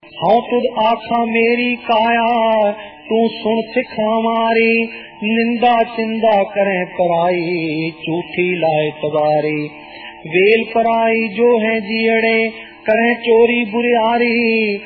हाँ तुद आखा मेरी काया, तू सुन सिख हमारी, निंदा चिंदा करें पराई, झूठी लाए तबारी। वेल पराई जो है जियड़े, करें चोरी बुरियारी,